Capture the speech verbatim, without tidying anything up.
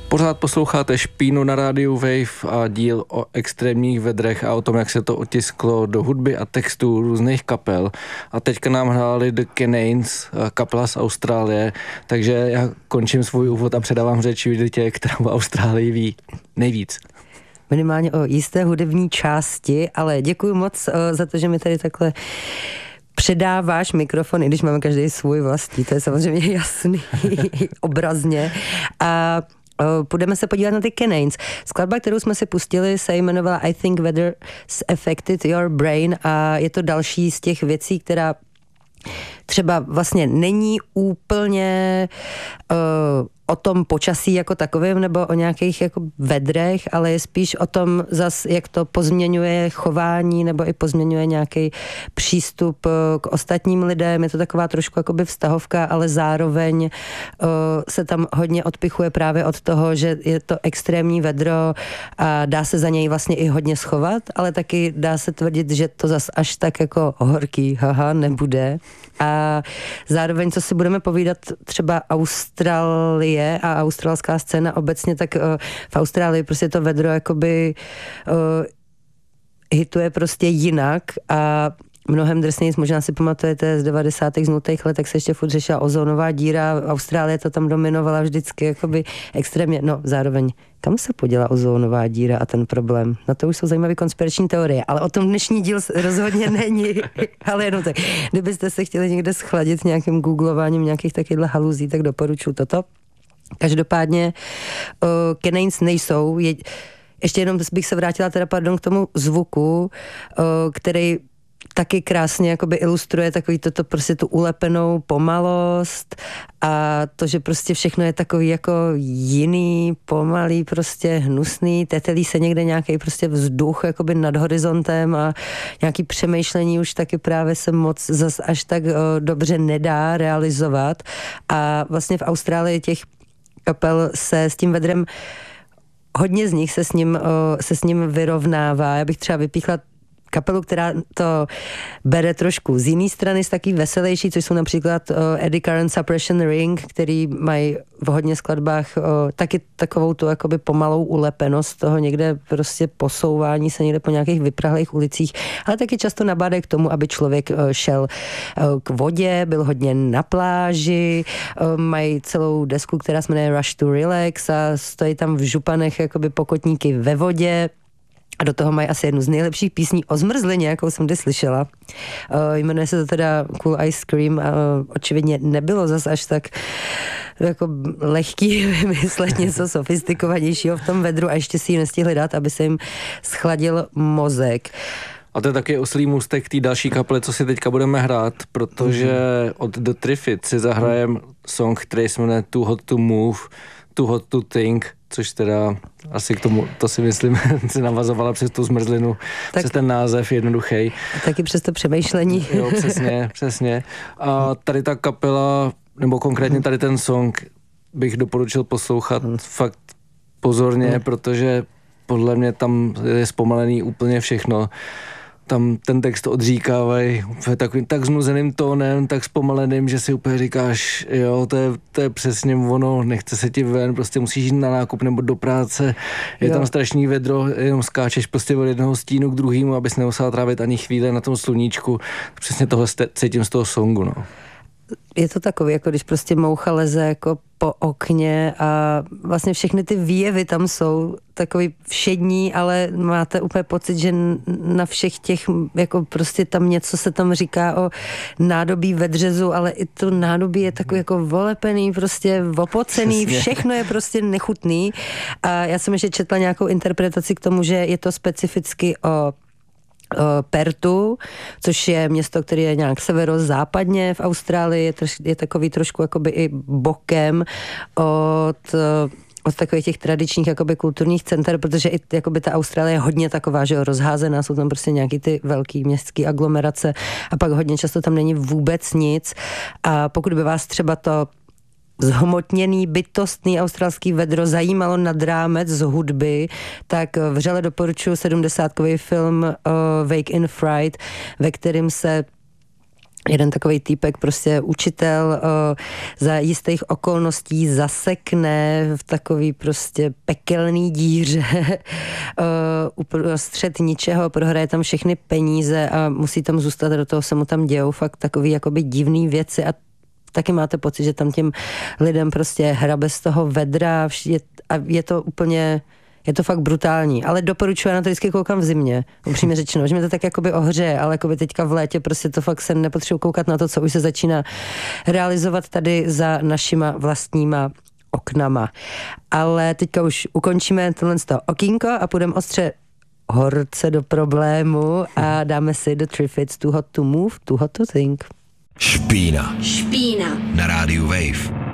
Pořád posloucháte Špínu na rádiu Wave a díl o extrémních vedrech a o tom, jak se to otisklo do hudby a textů různých kapel. A teďka nám hráli The Cananes, kapela z Austrálie, takže já končím svůj úvod a předávám řeč Juditě, která o Austrálii ví nejvíc. Minimálně o jisté hudební části, ale děkuji moc za to, že mi tady takhle předáváš mikrofon, i když máme každý svůj vlastní, to je samozřejmě jasný obrazně. A půjdeme se podívat na ty Cananes. Skladba, kterou jsme si pustili, se jmenovala I Think Weather's Affected Your Brain a je to další z těch věcí, která třeba vlastně není úplně uh, o tom počasí jako takovém nebo o nějakých jako vedrech, ale je spíš o tom zas, jak to pozměňuje chování nebo i pozměňuje nějaký přístup k ostatním lidem. Je to taková trošku jakoby vztahovka, ale zároveň uh, se tam hodně odpichuje právě od toho, že je to extrémní vedro a dá se za něj vlastně i hodně schovat, ale taky dá se tvrdit, že to zas až tak jako horký, haha, nebude. A zároveň, co si budeme povídat, třeba Austrálie a australská scéna obecně, tak uh, v Austrálii prostě to vedro jakoby uh, hituje prostě jinak a mnohem drsněji, možná si pamatujete z devadesátých z nultých let, tak se ještě furt řešila ozónová díra, Austrálie to tam dominovala vždycky jakoby extrémně, no zároveň, kam se poděla ozónová díra a ten problém? No to už jsou zajímavé konspirační teorie, ale o tom dnešní díl rozhodně není, ale jenom tak, kdybyste se chtěli někde schladit nějakým googlováním nějakých takovýchhle haluzí, tak doporučuji toto. Každopádně uh, Cananes nejsou, je, ještě jenom bych se vrátila teda pardon k tomu zvuku, uh, který taky krásně jakoby ilustruje takový toto prostě tu ulepenou pomalost a to, že prostě všechno je takový jako jiný, pomalý, prostě hnusný, tetelí se někde nějaký prostě vzduch jakoby nad horizontem a nějaký přemýšlení už taky právě se moc zas až tak o, dobře nedá realizovat a vlastně v Austrálii těch kapel se s tím vedrem, hodně z nich se s ním, o, se s ním vyrovnává. Já bych třeba vypíchla kapelu, která to bere trošku z jiné strany, z taky veselější, což jsou například uh, Eddie Current Suppression Ring, který mají v hodně skladbách uh, taky takovou tu jakoby pomalou ulepenost toho někde prostě posouvání se někde po nějakých vyprahlých ulicích, ale taky často nabádají k tomu, aby člověk uh, šel uh, k vodě, byl hodně na pláži, uh, mají celou desku, která se jmenuje Rush to Relax a stojí tam v županech jakoby pokotníky ve vodě. A do toho mají asi jednu z nejlepších písní o zmrzlině, jakou jsem kdy slyšela. Uh, jmenuje se to teda Cool Ice Cream a uh, očividně nebylo zas až tak jako lehký vymyslet něco sofistikovanějšího v tom vedru a ještě si ji nestihli dát, aby se jim schladil mozek. A to je taky oslý můstek té další kapely, co si teďka budeme hrát, protože mm-hmm. od The Triffids si zahrajem song, který se jmenuje Too Hot to Move, Too Hot to Think, což teda asi k tomu, to si myslím, si navazovala přes tu zmrzlinu, tak, přes ten název jednoduchý. Taky přes to přemýšlení. Jo, přesně, přesně. A tady ta kapela, nebo konkrétně tady ten song, bych doporučil poslouchat hmm. fakt pozorně, hmm. protože podle mě tam je zpomalený úplně všechno. Tam ten text odříkávají takovým tak znuzeným tónem, tak zpomaleným, že si úplně říkáš, jo, to je, to je přesně ono, nechce se ti ven, prostě musíš jít na nákup nebo do práce, je jo. Tam strašný vedro, jenom skáčeš prostě od jednoho stínu k druhému, abys nemusela trávit ani chvíli na tom sluníčku. Přesně tohle cítím z toho songu, no. Je to takový, jako když prostě moucha leze jako po okně a vlastně všechny ty výjevy tam jsou takový všední, ale máte úplně pocit, že na všech těch, jako prostě tam něco se tam říká o nádobí ve dřezu, ale i to nádobí je takový jako volepený, prostě opocený, přesně. Všechno je prostě nechutný a já jsem ještě četla nějakou interpretaci k tomu, že je to specificky o Pertu, což je město, které je nějak severozápadně v Austrálii, je, troš, je takový trošku jakoby i bokem od, od takových těch tradičních jakoby kulturních center, protože i jakoby ta Austrálie je hodně taková, že jo, rozházená, jsou tam prostě nějaký ty velký městský aglomerace a pak hodně často tam není vůbec nic a pokud by vás třeba to zhmotněný, bytostný australský vedro zajímalo nad rámec z hudby, tak vřele doporučuji sedmdesátkový film uh, Wake in Fright, ve kterém se jeden takový týpek, prostě učitel o, za jistých okolností zasekne v takový prostě pekelný díře o, uprostřed ničeho, prohraje tam všechny peníze a musí tam zůstat, do toho se mu tam dějou fakt takový jakoby divný věci a taky máte pocit, že tam těm lidem prostě hrabe z toho vedra a je to úplně... Je to fakt brutální, ale doporučuji, na to vždycky koukám v zimě, upřímně řečeno, že mi to tak jakoby ohřeje, ale jakoby teďka v létě prostě to fakt se nepotřebuji koukat na to, co už se začíná realizovat tady za našima vlastníma oknama. Ale teďka už ukončíme tohle okýnko a půjdeme ostře horce do problému a dáme si The Triffids, Too Hot to Move, Too Hot to Think. Špína. Špína. Na rádiu Wave.